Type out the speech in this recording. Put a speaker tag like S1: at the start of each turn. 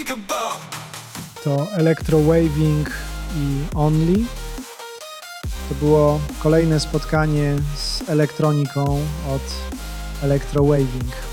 S1: To Electrowaving i Only. To było kolejne spotkanie z elektroniką od Electrowaving.